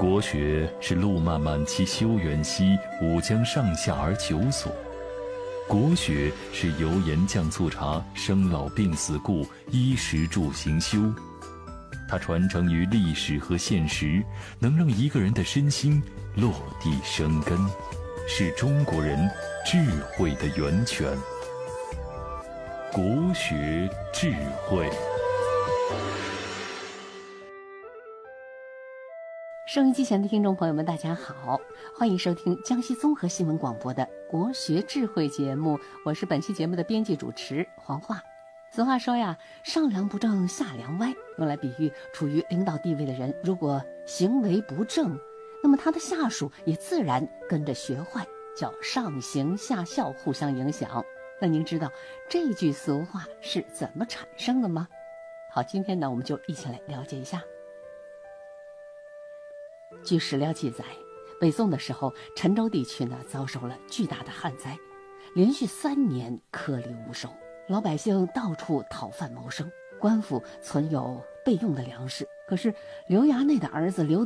国学是路漫漫其修远兮，吾将上下而求索。国学是油盐酱醋茶，生老病死故，衣食住行修。它传承于历史和现实，能让一个人的身心落地生根，是中国人智慧的源泉。国学智慧。 收音机前的听众朋友们，大家好，欢迎收听江西综合新闻广播的国学智慧节目，我是本期节目的编辑主持黄华。俗话说呀，上梁不正下梁歪，用来比喻处于领导地位的人，如果行为不正，那么他的下属也自然跟着学坏，叫上行下效，互相影响。那您知道这句俗话是怎么产生的吗？好，今天呢，我们就一起来了解一下。据史料记载，北宋的时候，陈州地区呢遭受了巨大的旱灾，连续3年颗粒无收，老百姓到处讨饭谋生，官府存有备用的粮食。可是刘衙内的儿子刘